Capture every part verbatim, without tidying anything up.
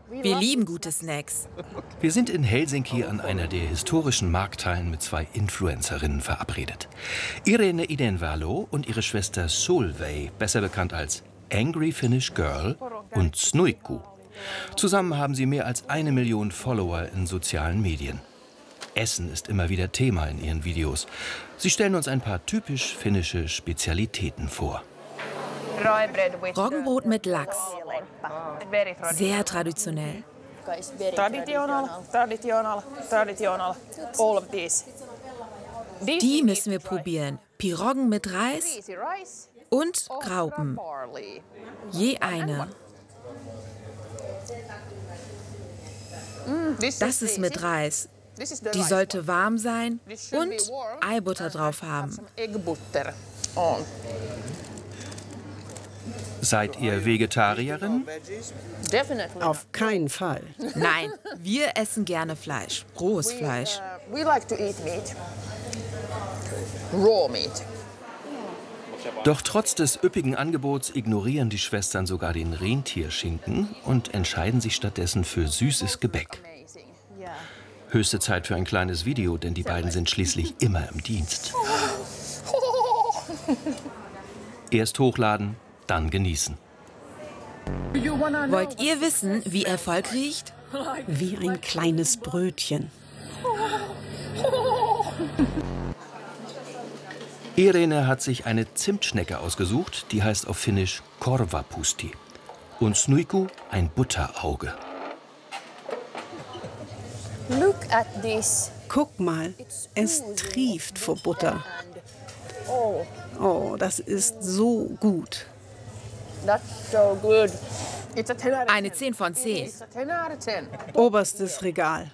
Wir lieben gute Snacks. Wir sind in Helsinki an einer der historischen Markthallen mit zwei Influencerinnen verabredet. Irene Idenvalo und ihre Schwester Solveig, besser bekannt als Angry Finnish Girl und Snuikku. Zusammen haben sie mehr als eine Million Follower in sozialen Medien. Essen ist immer wieder Thema in ihren Videos. Sie stellen uns ein paar typisch finnische Spezialitäten vor. Roggenbrot mit Lachs. Sehr traditionell. Traditional, traditional, traditional. All of these. Die müssen wir probieren. Piroggen mit Reis und Graupen. Je eine. Das ist mit Reis. Die sollte warm sein und Eibutter drauf haben. Seid ihr Vegetarierin? Auf keinen Fall. Nein, wir essen gerne Fleisch, rohes Fleisch. We like to eat meat. Raw meat. Doch trotz des üppigen Angebots ignorieren die Schwestern sogar den Rentierschinken und entscheiden sich stattdessen für süßes Gebäck. Höchste Zeit für ein kleines Video, denn die beiden sind schließlich immer im Dienst. Erst hochladen, dann genießen. Wollt ihr wissen, wie Erfolg riecht? Wie ein kleines Brötchen. Irene hat sich eine Zimtschnecke ausgesucht, die heißt auf Finnisch Korvapusti. Und Snuikku ein Butterauge. Look at this. Guck mal, es trieft vor Butter. Oh, das ist so gut. That's so good. It's a ten out of ten. Eine zehn von zehn. It's a ten out of ten. Oberstes Regal.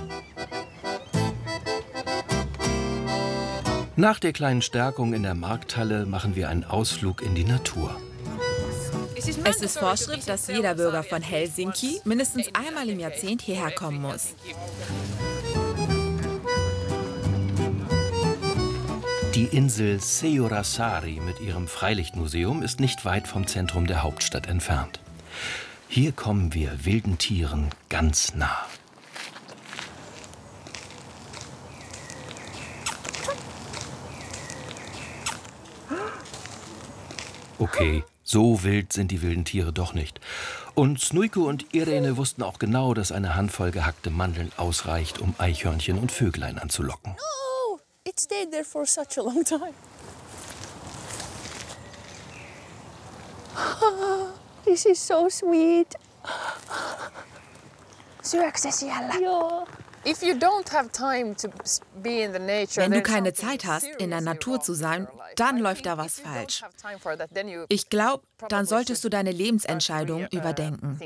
Nach der kleinen Stärkung in der Markthalle machen wir einen Ausflug in die Natur. Es ist Vorschrift, dass jeder Bürger von Helsinki mindestens einmal im Jahrzehnt hierher kommen muss. Die Insel Seurasaari mit ihrem Freilichtmuseum ist nicht weit vom Zentrum der Hauptstadt entfernt. Hier kommen wir wilden Tieren ganz nah. Okay, so wild sind die wilden Tiere doch nicht. Und Snuikku und Irene wussten auch genau, dass eine Handvoll gehackte Mandeln ausreicht, um Eichhörnchen und Vöglein anzulocken. Oh, it stayed there for such a long time. This is so sweet. Syöksä siellä? Joo. If you don't have time to be in the nature, wenn du keine Zeit hast, in der Natur zu sein, dann läuft da was falsch. Ich glaube, dann solltest du deine Lebensentscheidungen überdenken.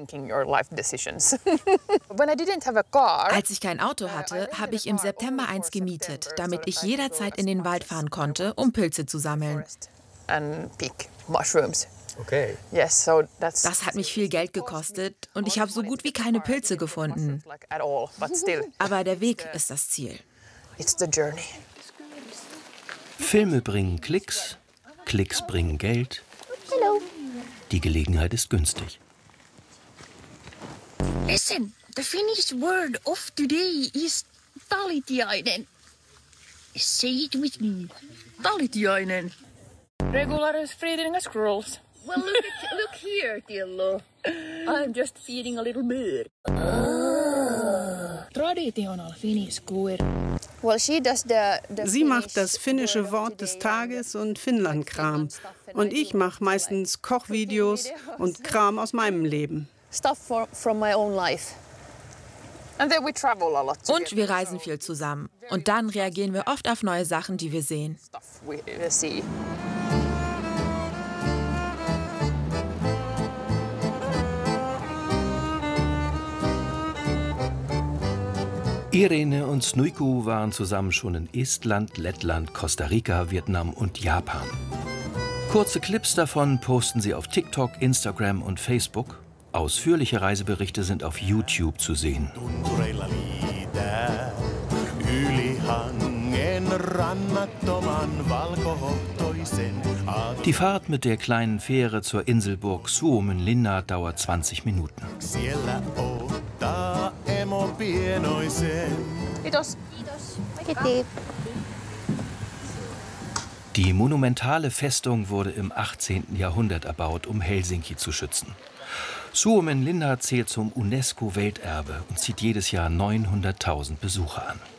Als ich kein Auto hatte, habe ich im September eins gemietet, damit ich jederzeit in den Wald fahren konnte, um Pilze zu sammeln. Okay. Das hat mich viel Geld gekostet und ich habe so gut wie keine Pilze gefunden. Aber der Weg ist das Ziel. Filme bringen Klicks, Klicks bringen Geld. Die Gelegenheit ist günstig. Listen, the Finnish word of today is talitiainen. Say it with me. Talitiainen. Regular is feeding as squirrels. Well, look at, look here, Tillo. I'm just feeding a little bird. Traditional Finnish queer. Well, she does the, the Sie macht das finnische Wort des Tages und Finnlandkram. Und ich mache meistens Kochvideos und Kram aus meinem Leben. Stuff for, from my own life. And then we travel a lot Und wir reisen viel zusammen. Und dann reagieren wir oft auf neue Sachen, die wir sehen. Stuff we see. Irene und Snuikku waren zusammen schon in Estland, Lettland, Costa Rica, Vietnam und Japan. Kurze Clips davon posten sie auf TikTok, Instagram und Facebook. Ausführliche Reiseberichte sind auf YouTube zu sehen. Die Fahrt mit der kleinen Fähre zur Inselburg Suomenlinna dauert zwanzig Minuten. Kiitos. Kiitos. Die monumentale Festung wurde im achtzehnten Jahrhundert erbaut, um Helsinki zu schützen. Suomenlinna zählt zum UNESCO-Welterbe und zieht jedes Jahr neunhunderttausend Besucher an.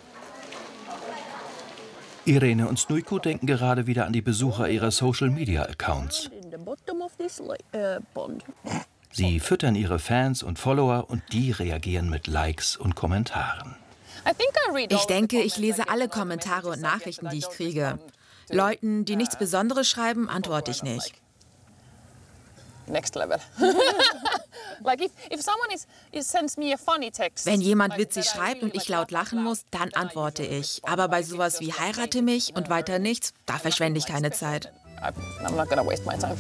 Irene und Snuiku denken gerade wieder an die Besucher ihrer Social-Media-Accounts. Sie füttern ihre Fans und Follower und die reagieren mit Likes und Kommentaren. Ich denke, ich lese alle Kommentare und Nachrichten, die ich kriege. Leuten, die nichts Besonderes schreiben, antworte ich nicht. Next level. Like if, if someone is, is sends me a funny text, Wenn jemand witzig schreibt und ich laut lachen muss, dann antworte ich. Aber bei sowas wie heirate mich und weiter nichts, da verschwende ich keine Zeit. I'm not gonna waste my time.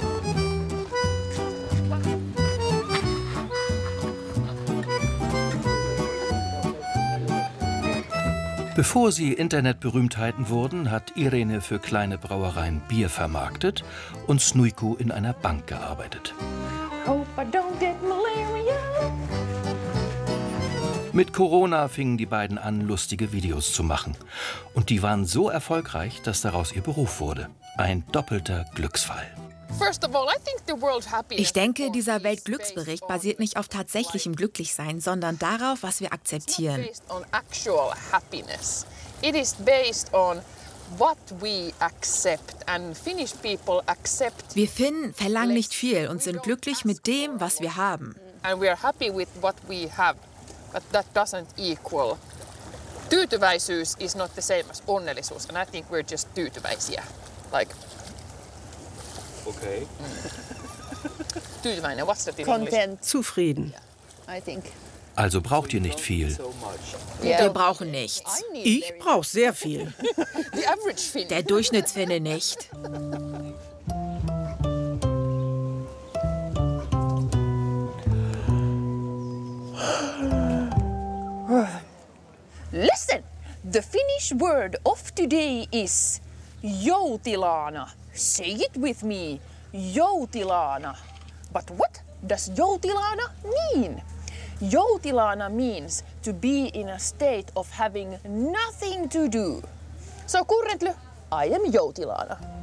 Bevor sie Internetberühmtheiten wurden, hat Irene für kleine Brauereien Bier vermarktet und Snuiku in einer Bank gearbeitet. Hope I don't get malaria. Mit Corona fingen die beiden an, lustige Videos zu machen. Und die waren so erfolgreich, dass daraus ihr Beruf wurde. Ein doppelter Glücksfall. Ich denke, dieser Weltglücksbericht basiert nicht auf tatsächlichem Glücklichsein, sondern darauf, was wir akzeptieren. Wir Finnen verlangen nicht viel und sind glücklich mit dem, was wir haben. Tyytyväisyys is not the same as onnellisuus, and I think we're just tyytyväisiä. Like. Okay. Tyytyväinen, what's that in Content. Zufrieden. I think. Also braucht ihr nicht viel. Yeah. Wir brauchen nichts. Ich brauche sehr viel. The average Finn. Der Durchschnittsfinne nicht. Listen! The Finnish word of today is joutilaana. Say it with me. Joutilaana. But what does joutilaana mean? Joutilaana means to be in a state of having nothing to do. So currently, I am joutilaana.